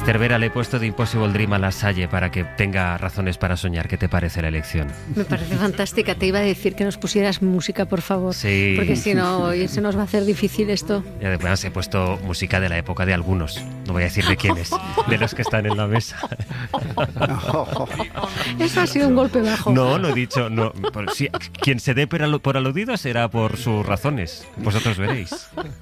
Cervera, le he puesto de Impossible Dream a La Salle para que tenga razones para soñar. ¿Qué te parece la elección? Me parece fantástica. Te iba a decir que nos pusieras música, por favor. Sí. Porque si no, hoy se nos va a hacer difícil esto. Y además he puesto música de la época de algunos. No voy a decir de quiénes, de los que están en la mesa. Eso ha sido un golpe bajo. No he dicho... No, quien se dé por aludido será por sus razones. Vosotros veréis.